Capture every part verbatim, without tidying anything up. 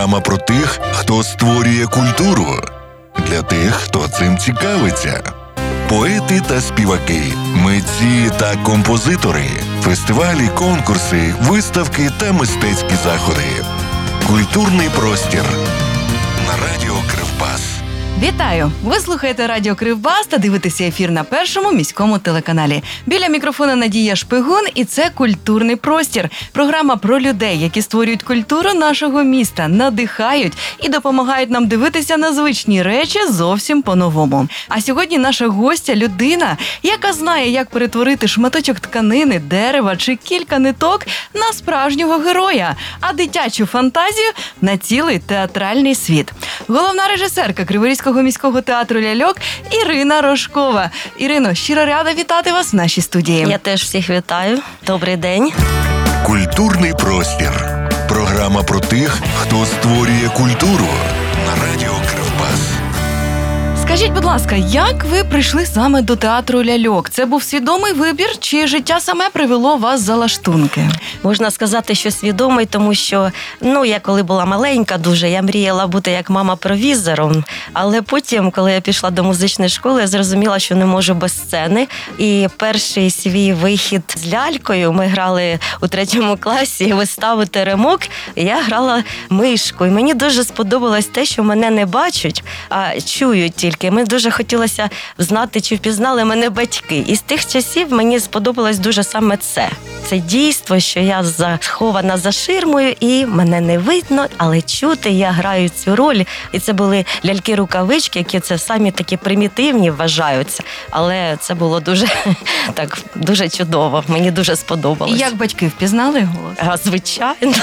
Програма про тих, хто створює культуру. Для тих, хто цим цікавиться. Поети та співаки, митці та композитори, фестивалі, конкурси, виставки та мистецькі заходи. Культурний простір на радіо Кривбас. Вітаю! Ви слухаєте радіо Кривбас та дивитеся ефір на Першому міському телеканалі. Біля мікрофона Надія Шпигун, і це «Культурний простір». Програма про людей, які створюють культуру нашого міста, надихають і допомагають нам дивитися на звичні речі зовсім по-новому. А сьогодні наша гостя – людина, яка знає, як перетворити шматочок тканини, дерева чи кілька ниток на справжнього героя, а дитячу фантазію – на цілий театральний світ. Головна режисерка Криворізького міського театру «Ляльок» Ірина Рожкова. Ірино, щиро рада вітати вас в нашій студії. Я теж всіх вітаю. Добрий день. Культурний простір. Програма про тих, хто створює культуру на радіо Кривбас. Скажіть, будь ласка, як ви прийшли саме до театру «Ляльок»? Це був свідомий вибір, чи життя саме привело вас за лаштунки? Можна сказати, що свідомий, тому що, ну, я коли була маленька дуже, я мріяла бути як мама-провізором, але потім, коли я пішла до музичної школи, я зрозуміла, що не можу без сцени. І перший свій вихід з лялькою, ми грали у третьому класі виставу «Теремок», і я грала мишку. І мені дуже сподобалось те, що мене не бачать, а чують тільки. Мені дуже хотілося знати, чи впізнали мене батьки. І з тих часів мені сподобалось дуже саме це. Це дійство, що я захована за ширмою і мене не видно, але чути, я граю цю роль. І це були ляльки-рукавички, які це самі такі примітивні вважаються. Але це було дуже, так, дуже чудово. Мені дуже сподобалось. І як батьки впізнали голос? А, звичайно.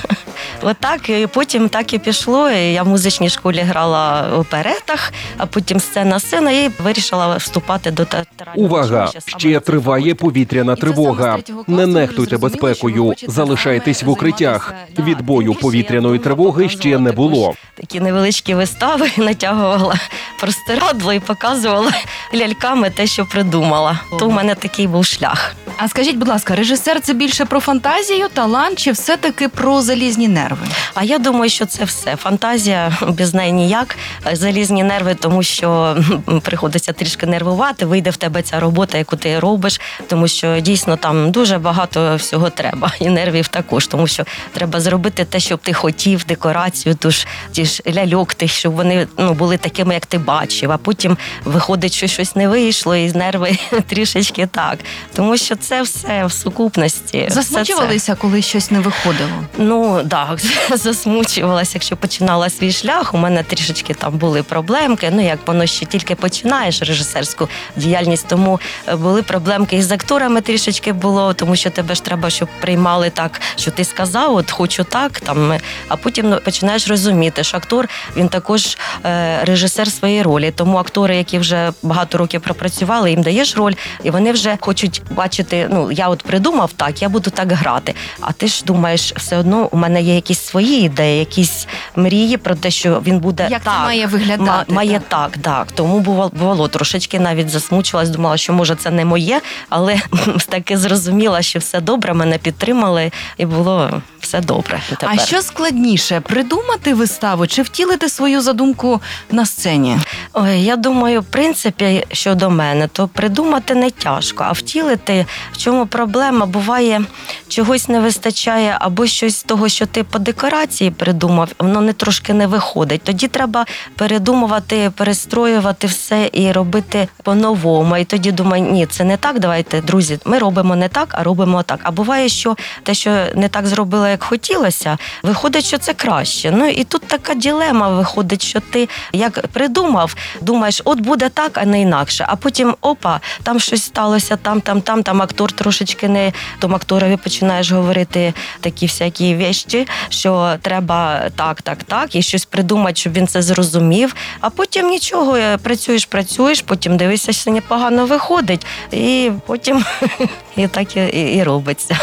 Отак, і потім так і пішло. Я в музичній школі грала в оперетах, а потім сцена-сцена, і вирішила вступати до театрального. Увага! Ще триває повітряна тривога. Не нехтуйте безпекою, залишайтесь в укриттях. Відбою повітряної тривоги ще не було. Такі невеличкі вистави натягувала простирадло і показувала ляльками те, що придумала. То в мене такий був шлях. А скажіть, будь ласка, режисер – це більше про фантазію, талант, чи все-таки про залізні нерви? А я думаю, що це все. Фантазія, без неї ніяк. Залізні нерви, тому що приходиться трішки нервувати, вийде в тебе ця робота, яку ти робиш, тому що дійсно там дуже багато всього треба. І нервів також, тому що треба зробити те, щоб ти хотів, декорацію, тож ті ж ляльок, тих, щоб вони, ну, були такими, як ти бачив, а потім виходить, що щось не вийшло, і нерви трішечки так. Тому що це все в сукупності. Засмучувалися, коли щось не виходило? Ну, так, засмучувалася. Якщо починала свій шлях, у мене трішечки там були проблемки. Ну, як воно ще тільки починаєш режисерську діяльність, тому були проблемки і з акторами трішечки було, тому що тебе ж треба, щоб приймали так, що ти сказав, от хочу так, там, а потім, ну, починаєш розуміти, що актор, він також е, режисер своєї ролі. Тому актори, які вже багато років пропрацювали, їм даєш роль, і вони вже хочуть бачити, ну, я от придумав так, я буду так грати. А ти ж думаєш, все одно у мене є якісь свої ідеї, якісь мрії про те, що він буде як так. Як це має виглядати? Ма, має так, так. так. Тому було, було трошечки навіть засмучилась, думала, що може це не моє, але таки зрозуміла, що все добре, мене підтримали і було все добре. Тепер. А що складніше, придумати виставу чи втілити свою задумку на сцені? Ой, я думаю, в принципі, щодо мене, то придумати не тяжко, а втілити, в чому проблема, буває, чогось не вистачає, або щось з того, що ти по декорації придумав, воно не трошки не виходить. Тоді треба передумувати, перестроювати все і робити по-новому. І тоді думаю, ні, це не так, давайте, друзі, ми робимо не так, а робимо так. А буває, що те, що не так зробила, як хотілося, виходить, що це краще. Ну і тут така дилема виходить, що ти як придумав, думаєш, от буде так, а не інакше. А потім, опа, там щось сталося, там, там, там, там актор трошечки не, тому акторові починаєш говорити такі всякі вещі, що треба так, так, так, і щось придумати, щоб він це зрозумів. А потім нічого, працюєш, працюєш, потім дивишся, що непогано виходить, і потім і так і, і робиться.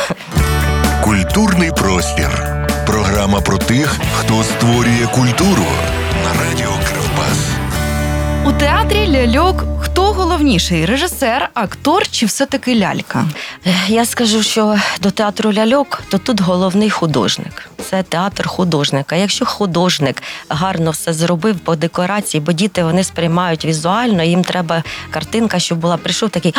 Культурний простір. Програма про тих, хто створює культуру на радіо Кривбас. У театрі «Ляльок» хто Хто головніший – режисер, актор чи все-таки лялька? Я скажу, що до театру ляльок, то тут головний художник. Це театр художника. Якщо художник гарно все зробив по декорації, бо діти вони сприймають візуально, їм треба картинка, щоб була, прийшов такий,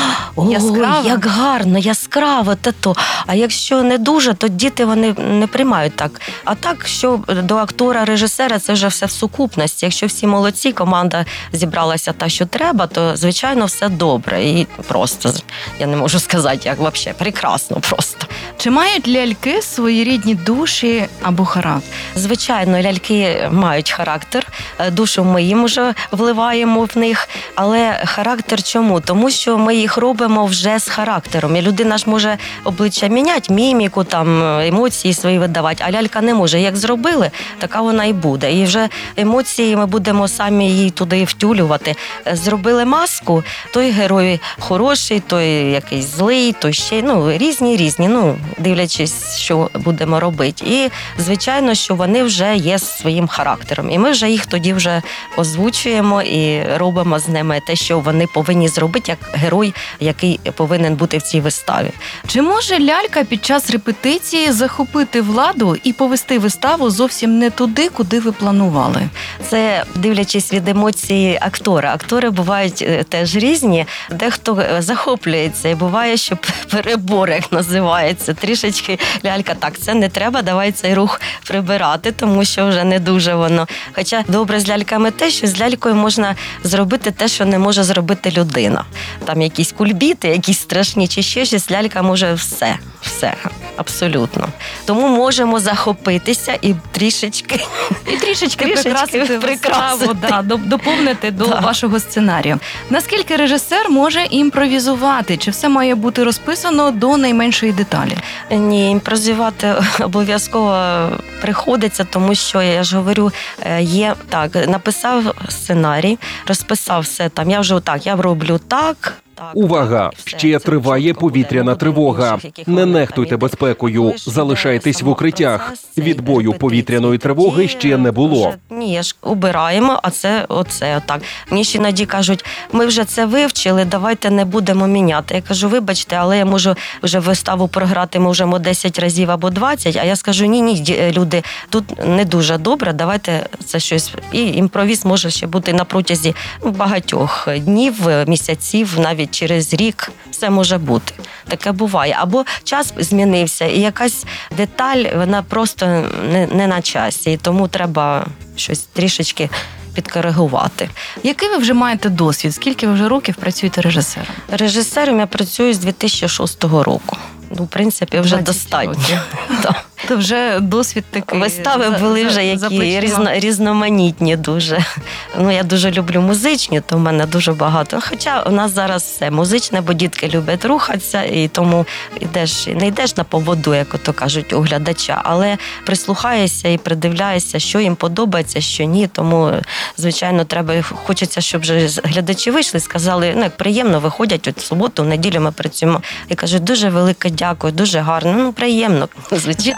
о, Яскраво. як гарно, яскраво, та то. А якщо не дуже, то діти вони не приймають так. А так, що до актора, режисера, це вже все в сукупності. Якщо всі молодці, команда зібралася та, що треба, то, звичайно, все добре. І просто, я не можу сказати, як взагалі, прекрасно просто. Чи мають ляльки свої рідні душі або характер? Звичайно, ляльки мають характер, душу ми їм вже вливаємо в них, але характер чому? Тому що ми їх робимо вже з характером. І людина ж може обличчя міняти, міміку, там, емоції свої видавати, а лялька не може. Як зробили, така вона і буде. І вже емоції ми будемо самі її туди втюлювати. Зробили маску, той герой хороший, той якийсь злий, той ще, ну, різні-різні, ну, дивлячись, що будемо робити. І, звичайно, що вони вже є своїм характером. І ми вже їх тоді вже озвучуємо і робимо з ними те, що вони повинні зробити, як герой, який повинен бути в цій виставі. Чи може лялька під час репетиції захопити владу і повести виставу зовсім не туди, куди ви планували? Це дивлячись від емоцій актора. Актори бувають е, теж різні. Дехто захоплюється, і буває, що перебор, як називається. Трішечки лялька, так, це не треба, давай цей рух прибирати, тому що вже не дуже воно. Хоча добре з ляльками те, що з лялькою можна зробити те, що не може зробити людина. Там якісь кульбіти, якісь страшні чи ще щось, лялька може все, все, абсолютно. Тому можемо захопитися і трішечки І трішечки, Трішечки прикрасити прикрасити. виставу, да, до- доповнити до Да. вашого сценарію. Наскільки режисер може імпровізувати? Чи все має бути розписано до найменшої деталі? Ні, імпровізувати обов'язково приходиться, тому що, я ж говорю, е, є так, написав сценарій, розписав все там, я вже так, я роблю так. так, Увага! так, і все. Ще Це триває чітко буде. повітряна Не буде тривога. інших яких Не моментів. нехтуйте безпекою. Коли ж іде Залишайтесь в сам укриттях. процес, цей Відбою репетиції, повітряної тривоги тоді ще не було. вже, ні, я ж убираємо, а це оце отак. Мені ще іноді кажуть, ми вже це вивчили, давайте не будемо міняти. Я кажу, вибачте, але я можу вже виставу програти, можемо десять разів або двадцять, а я скажу, ні, ні, ді- люди, тут не дуже добре, давайте це щось. І імпровіз може ще бути на протязі багатьох днів, місяців, навіть через рік. Все може бути. Таке буває. Або час змінився, і якась деталь, вона просто не, не на часі. І тому треба щось трішечки підкоригувати. Який ви вже маєте досвід? Скільки ви вже років працюєте режисером? Режисером я працюю з дві тисячі шостого року. Ну, в принципі, вже двадцять достатньо. років. Так. То вже досвід такий. Вистави за- були за- вже за які плечима. різно, різноманітні дуже. Ну, я дуже люблю музичні, то в мене дуже багато. Хоча у нас зараз все музичне, бо дітки люблять рухатися, і тому йдеш, не йдеш на поводу, як ото кажуть, у глядача, але прислухаєшся і придивляєшся, що їм подобається, що ні. Тому, звичайно, треба, хочеться, щоб вже глядачі вийшли, сказали, ну, як приємно, виходять от в суботу, в неділю ми працюємо. І кажуть, дуже велике дякую, дуже гарно, ну, приємно, звичайно.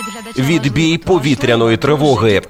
Відбій повітряної тривоги.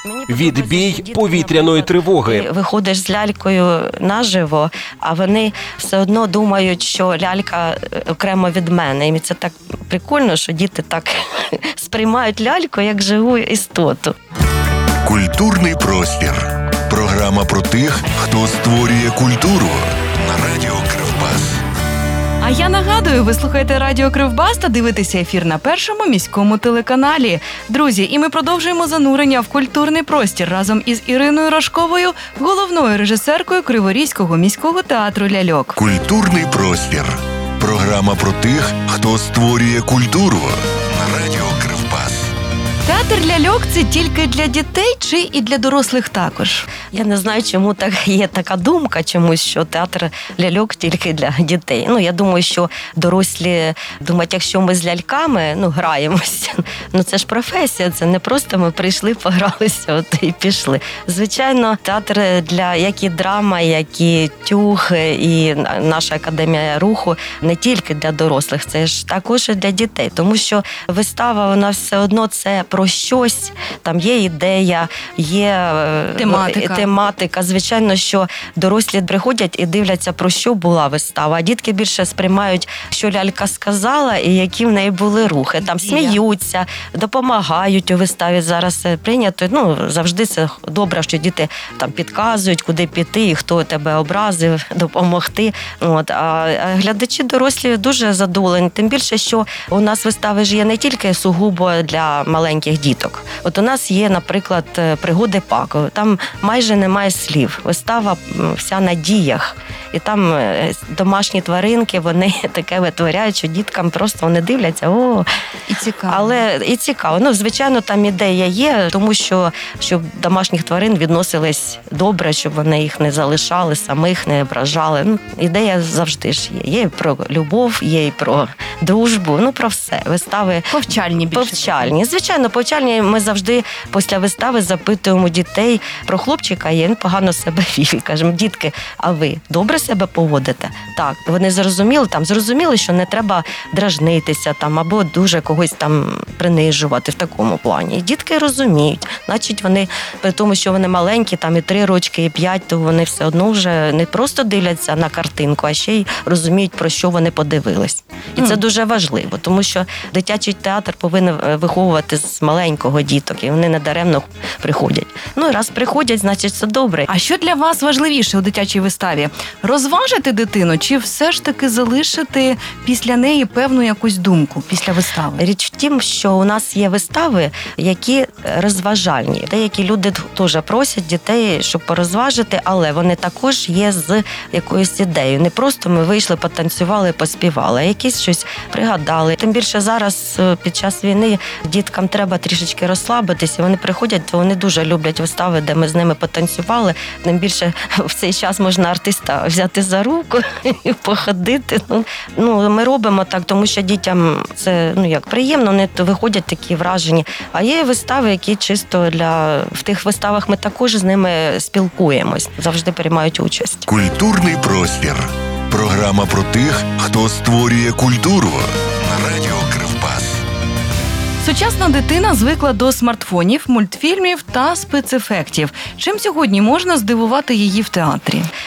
Відбій повітряної тривоги. Ти виходиш з лялькою наживо, а вони все одно думають, що лялька окремо від мене. І це так прикольно, що діти так сприймають ляльку як живу істоту. Культурний простір. Програма про тих, хто створює культуру на радіо Кривбас. А я нагадую, ви слухаєте радіо Кривбас та дивитеся ефір на першому міському телеканалі. Друзі, і ми продовжуємо занурення в культурний простір разом із Іриною Рожковою, головною режисеркою Криворізького міського театру ляльок. Культурний простір. Програма про тих, хто створює культуру на радіо Кривбас. Театр ляльок – це тільки для дітей чи і для дорослих також? Я не знаю, чому так є така думка чомусь, що театр ляльок тільки для дітей. Ну, я думаю, що дорослі думають, якщо ми з ляльками, ну, граємося, ну, це ж професія, це не просто ми прийшли, погралися, от і пішли. Звичайно, театр для, як і драма, як і тюг, і наша академія руху не тільки для дорослих, це ж також і для дітей, тому що вистава, вона все одно це про про щось, там є ідея, є е, Тематика. тематика. Звичайно, що дорослі приходять і дивляться, про що була вистава, а дітки більше сприймають, що лялька сказала і які в неї були рухи. Там Дія. сміються, допомагають у виставі. Зараз це прийнято. Ну, завжди це добре, що діти там підказують, куди піти, і хто тебе образив, допомогти. От. А глядачі дорослі дуже задоволені. Тим більше, що у нас вистави ж є не тільки сугубо для маленьких діток. От у нас є, наприклад, пригоди Пако. Там майже немає слів. Вистава вся на діях. І там домашні тваринки, вони таке витворяють, що діткам просто вони дивляться, о, І цікаво. але і цікаво. Ну, звичайно, там ідея є, тому що щоб домашніх тварин відносились добре, щоб вони їх не залишали, самих не ображали. Ну, ідея завжди ж є. Є і про любов, є і про дружбу, ну про все. Вистави Повчальні більше. повчальні. Звичайно, повчальні. Ми завжди після вистави запитуємо дітей про хлопчика, і він погано себе вів. І кажемо, дітки, а ви добре себе поводите? Так, вони зрозуміли, там зрозуміли, що не треба дражнитися там або дуже когось там принижувати в такому плані. І дітки розуміють, значить вони, при тому, що вони маленькі, там і три рочки, і п'ять, то вони все одно вже не просто дивляться на картинку, а ще й розуміють, про що вони подивились. І це Мгм. дуже важливо, тому що дитячий театр повинен виховувати з маленького діток, і вони недаремно приходять. Ну, і раз приходять, значить, все добре. А що для вас важливіше у дитячій виставі? Розважити дитину чи все ж таки залишити після неї певну якусь думку після вистави? Річ в тім, що у нас є вистави, які розважальні. Деякі люди теж просять дітей, щоб порозважити, але вони також є з якоюсь ідеєю. Не просто ми вийшли, потанцювали, поспівали, а якісь щось пригадали. Тим більше зараз під час війни діткам треба трішечки розслабитись, і вони приходять, то вони дуже люблять вистави, де ми з ними потанцювали. Тим більше в цей час можна артиста взяти за руку і походити. Ну, ну ми робимо так, тому що дітям це ну як приємно, вони то виходять такі вражені. А є вистави, які чисто для в тих виставах ми також з ними спілкуємось, завжди приймають участь. Культурний простір. Програма про тих, хто створює культуру. На радіо Кривбас. Сучасна дитина звикла до смартфонів, мультфільмів та спецефектів. Чим сьогодні можна здивувати її в театрі?